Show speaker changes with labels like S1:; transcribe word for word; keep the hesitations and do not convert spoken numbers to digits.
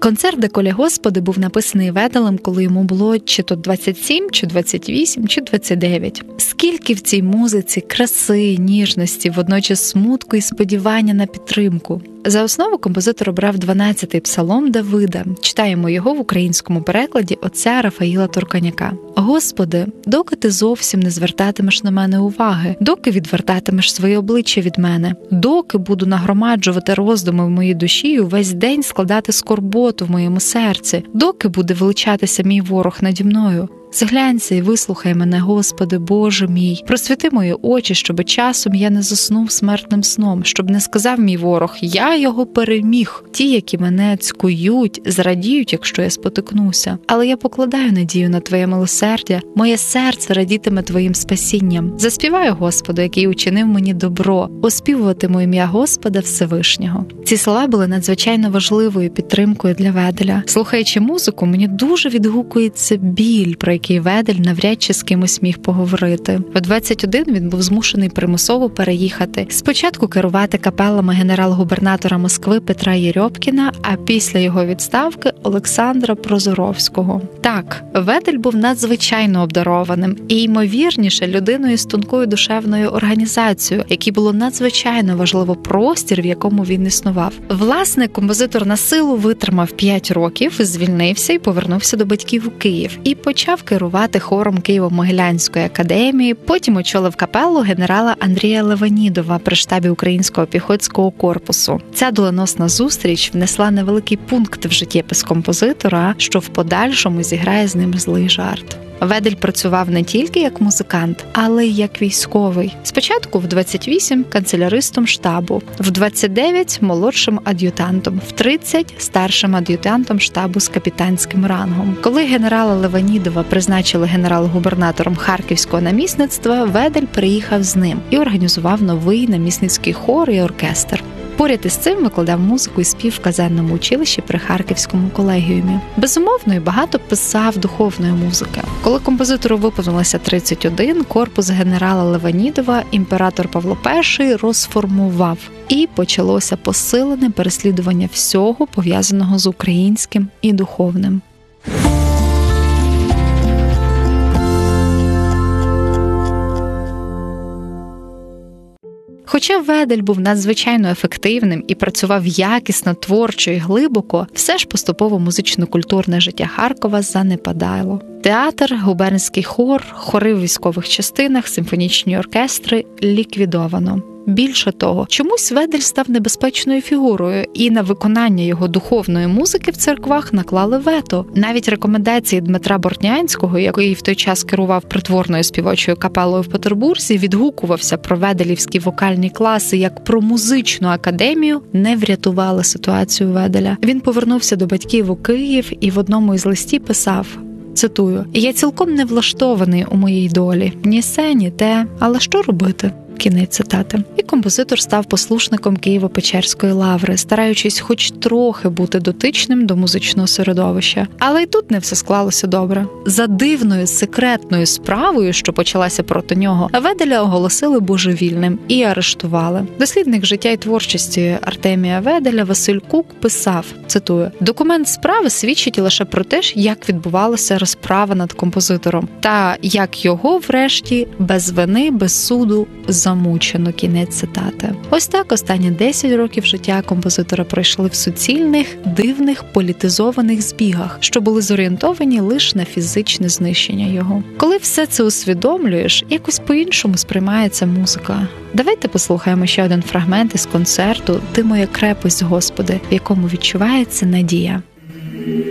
S1: Концерт «Деколе Господи» був написаний Веделем, коли йому було чи то двадцять сім, чи двадцять вісім, чи двадцять дев'ять. Скільки в цій музиці краси, ніжності, водночас смутку і сподівання на підтримку. За основу композитор обрав дванадцятий псалом Давида. Читаємо його в українському перекладі отця Рафаїла Турканяка. «Господи, доки ти зовсім не звертатимеш на мене уваги, доки відвертатимеш своє обличчя від мене, доки буду нагромаджувати роздуми в моїй душі і увесь день складати скорботу в моєму серці, доки буде величатися мій ворог наді мною. Зглянься і вислухай мене, Господи, Боже мій. Просвіти мої очі, щоби часом я не заснув смертним сном, щоб не сказав мій ворог, я його переміг. Ті, які мене цькують, зрадіють, якщо я спотикнуся. Але я покладаю надію на Твоє милосердя, моє серце радітиме Твоїм спасінням. Заспіваю Господу, який учинив мені добро, оспівуватиму ім'я Господа Всевишнього». Ці слова були надзвичайно важливою підтримкою для Веделя. Слухаючи музику, мені дуже відгукується біль, про який Ведель навряд чи з кимось міг поговорити. У двадцять один він був змушений примусово переїхати. Спочатку керувати капелами генерал-губернатора Москви Петра Єрьопкіна, а після його відставки Олександра Прозоровського. Так, Ведель був надзвичайно обдарованим і, ймовірніше, людиною з тонкою душевною організацією, якій було надзвичайно важливо простір, в якому він існував. Власне, композитор на силу витримав п'ять років, звільнився і повернувся до батьків у Київ. І почав керувати хором Києво-Могилянської академії, потім очолив капелу генерала Андрія Леванідова при штабі Українського піхотського корпусу. Ця доленосна зустріч внесла невеликий пункт в життєпис композитора, що в подальшому зіграє з ним злий жарт. Ведель працював не тільки як музикант, але й як військовий. Спочатку в двадцять вісім канцеляристом штабу, в двадцять дев'ять молодшим ад'ютантом, в тридцять старшим ад'ютантом штабу з капітанським рангом. Коли генерала Леванідова призначили генерал-губернатором Харківського намісництва, Ведель приїхав з ним і організував новий намісницький хор і оркестр. Поряд із цим викладав музику і спів в казенному училищі при Харківському колегіумі. Безумовно, і багато писав духовної музики. Коли композитору виповнилося тридцять один, корпус генерала Леванідова імператор Павло І розформував. І почалося посилене переслідування всього, пов'язаного з українським і духовним. Хоча Ведель був надзвичайно ефективним і працював якісно, творчо і глибоко, все ж поступово музично-культурне життя Харкова занепадало. Театр, губернський хор, хори в військових частинах, симфонічні оркестри ліквідовано. Більше того, чомусь Ведель став небезпечною фігурою, і на виконання його духовної музики в церквах наклали вето. Навіть рекомендації Дмитра Бортнянського, який в той час керував притворною співочою капелою в Петербурзі, відгукувався про веделівські вокальні класи як про музичну академію, не врятували ситуацію Веделя. Він повернувся до батьків у Київ і в одному із листів писав, цитую, «Я цілком не влаштований у моїй долі. Ні се, ні те. Але що робити?» Кінець цитати. І композитор став послушником Києво-Печерської лаври, стараючись хоч трохи бути дотичним до музичного середовища. Але й тут не все склалося добре. За дивною секретною справою, що почалася проти нього, Веделя оголосили божевільним і арештували. Дослідник життя і творчості Артемія Веделя Василь Кук писав, цитую, «Документ справи свідчить лише про те, як відбувалася розправа над композитором, та як його, врешті, без вини, без суду, замучено». Кінець цитати. Ось так останні десять років життя композитора пройшли в суцільних, дивних, політизованих збігах, що були зорієнтовані лише на фізичне знищення його. Коли все це усвідомлюєш, якось по-іншому сприймається музика. Давайте послухаємо ще один фрагмент із концерту «Ти моя крепость, Господи», в якому відчувається надія.